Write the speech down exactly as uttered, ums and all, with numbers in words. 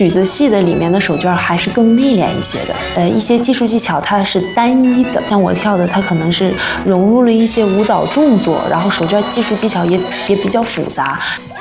曲子戏的里面的手绢还是更内敛一些的。呃，一些技术技巧它是单一的，像我跳的，它可能是融入了一些舞蹈动作，然后手绢技术技巧也也比较复杂。